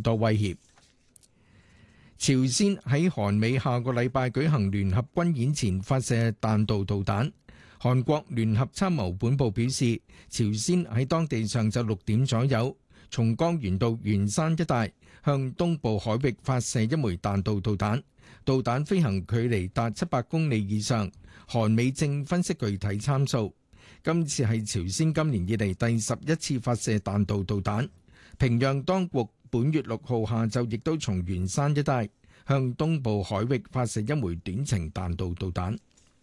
多威脅。朝鮮喺韓美下個禮拜舉行聯合軍演前發射彈道導彈。韓國聯合參謀本部表示，朝鮮喺當地上晝6點左右，從江原道元山一帶向東部海域發射一枚彈道導彈，導彈飛行距離達700公里以上。韓美正分析具體參數。今次係朝鮮今年以嚟第11次發射彈道導彈。平壤當局本月6號下晝亦都從元山一帶向東部海域發射一枚短程彈道導彈。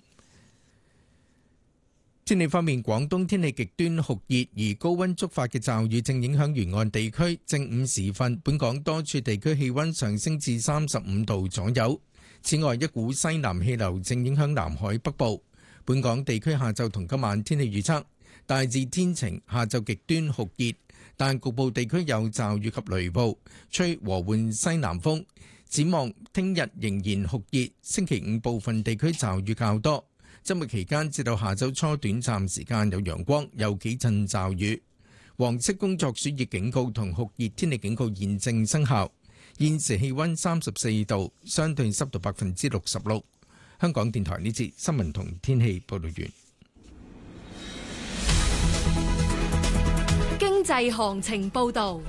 天氣方面，廣東天氣極端酷熱，而高溫觸發嘅驟雨正影響沿岸地區。正午時分，本港多處地區氣溫上升至35度左右。此外，一股西南氣流正影響南海北部。本港地區下晝同今晚天氣預測大致天晴，下晝極端酷熱，但局部地區有驟雨及雷暴，吹和緩西南風。展望聽日仍然酷熱，星期五部分地區驟雨較多。周末期間至到下周初短暫時間有陽光，有幾陣驟雨。黃色工作暑熱警告同酷熱天氣警告現正生效。現時氣溫34度，相對濕度66%。香港電台呢節新聞同天氣報道完。 經濟行情報道。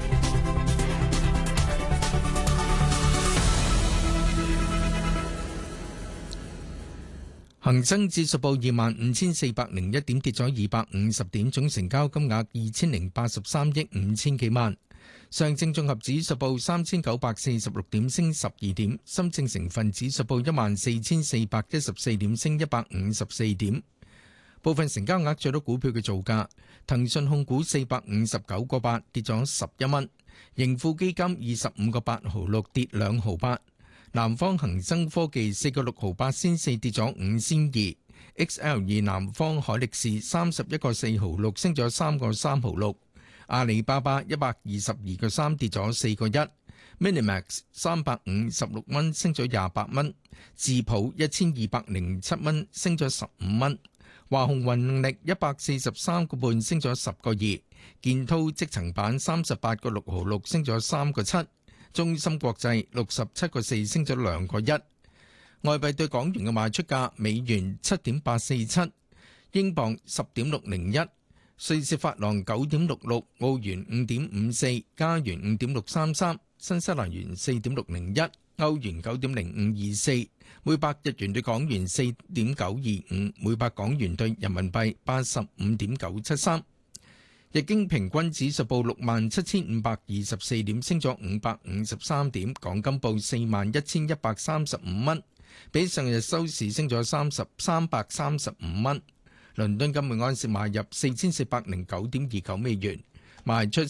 恒生指數報25,401點，跌咗250點，總成交金額2083億5千幾萬。上證綜合指數報3,946點，升12點。深證成分指數報14,414點，升154點。部分成交額最多股票嘅造價：騰訊控股459個8，跌咗11蚊；盈富基金25個8毫6，跌2毫8。南方恒生科技4個6毫8仙4，跌咗5仙2。XL2 南方海力士31個4毫6，升咗3個3毫6。阿里巴巴122個3，跌咗4個1。Minimax 356蚊，升咗28蚊。智普1207蚊，升咗15蚊。華虹雲力143個半，升咗10個2。建滔積層板38個6毫6，升咗3個7。中芯國際67個4，升咗2個1。外幣對港元嘅賣出價：美元7.847，英鎊10.601，瑞士法郎9.66，澳元5.54，加元5.633，新西蘭元4.601，歐元9.0524，每百日元對港元4.925，每百港元對人民幣85.973。日經平均指數報67,524點，升咗553點。港金報41,135蚊，比上日收市升咗335蚊。倫敦金每安士買入4409.29美元，賣出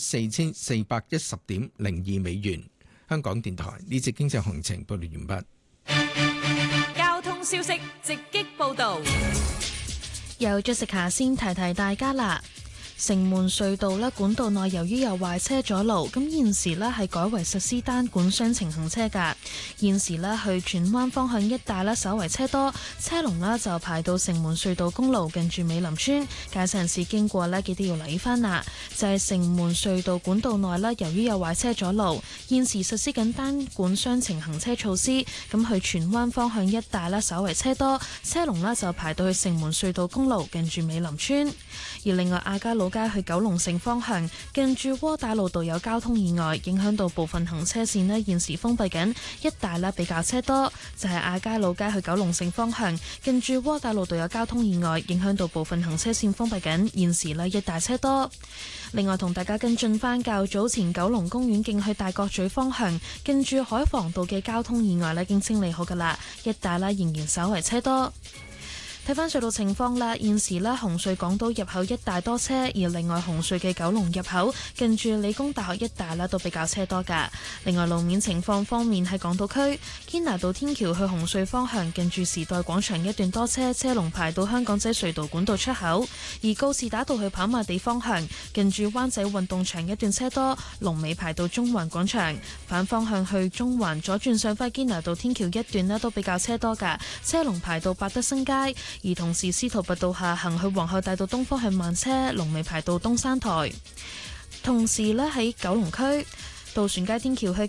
4410.02美元。香港電台呢節經濟行情報道完畢。交通消息直擊報道， 有 Jessica 先提提大家啦。城門隧道管道內由於有壞車阻路，咁現時係改為實施單管雙程行車㗎。現時去荃灣方向一帶稍為車多，車龍就排到城門隧道公路近住美林村，駕駛人士經過記得要留意返啦。就係城門隧道管道內由於有壞車阻路，現時實施緊單管雙程行車措施，咁去荃灣方向一帶稍為車多，車龍就排到去城門隧道公路近住美林村。而另外亞皆老街去九龍城方向，近住窩打老道有交通意外，影響到部分行車線現時封閉緊，一帶比較車多。就係亞皆老街去九龍城方向，近住窩打老道有交通意外，影響到部分行車線封閉緊，現時一帶車多。另外同大家跟進返較早前九龍公園徑去大角咀方向，近住海防道嘅交通意外已經清理好㗎啦，一帶仍然稍為車多。睇返隧道情況啦，現時紅隧港島入口一帶多車，而另外紅隧嘅九龍入口近住理工大學一帶都比較車多㗎。另外路面情況方面，喺港島區堅拿道天橋去紅隧方向近住時代廣場一段多車，車龍排到香港仔隧道管道出口；而告士打道去跑馬地方向近住灣仔運動場一段車多，龍尾排到中環廣場。反方向去中環左轉上返堅拿道天橋一段都比較車多㗎，車龍排到百德新街。而同時司徒拔道下行去皇后大道東方向慢車，龍尾排到東山台。同時喺九龍區渡船街天橋去